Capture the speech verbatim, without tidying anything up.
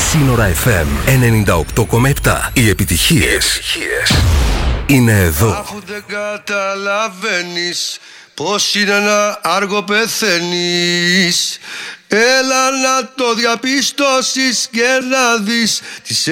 Σύνορα εφ εμ ενενήντα οκτώ κόμμα επτά. Οι επιτυχίες είναι εδώ. Αφού δεν καταλαβαίνεις πως είναι να άργο πεθαίνεις, έλα να το διαπιστώσεις και να δεις τις